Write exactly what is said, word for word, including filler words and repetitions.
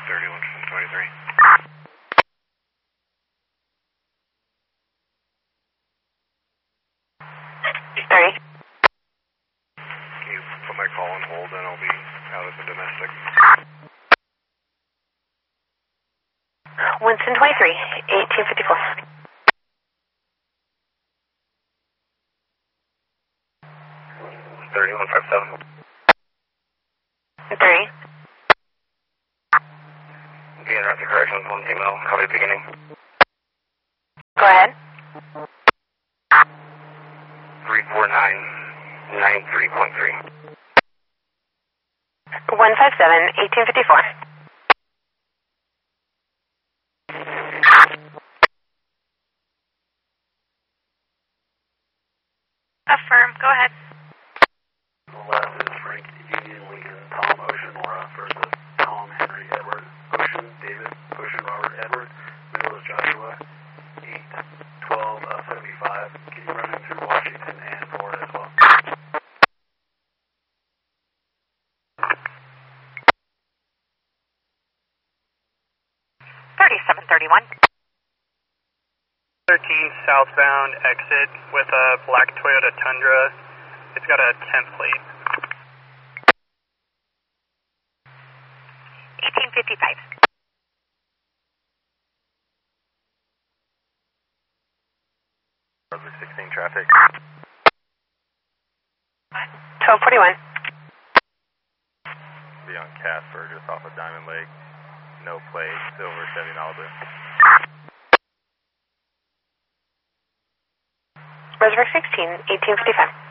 thirty-one twenty-three. thirty. Can you put my call on hold and I'll be out of the domestic? Winston twenty-three, eighteen fifty-four. thirty-one fifty-seven. thirty. Being traffic corrections, one female, copy beginning. Go ahead. three four nine nine three point three. one five seven, eighteen fifty-four. Affirm, go ahead. Left is Frank Union Lincoln Tom Ocean Laura versus Tom Henry Edward Ocean David Ocean Robert Edward. Middle is Joshua eight twelve seventy-five. Can you run in through Washington and Florida as well? thirty-seven thirty-one. thirteen southbound exit with a black Toyota Tundra. It's got a temp plate. eighteen fifty-five. Brunswick sixteen traffic. twelve forty-one. Be on Casper, just off of Diamond Lake. No plate, silver Chevy Malibu. Reservoir sixteen, eighteen fifty-five.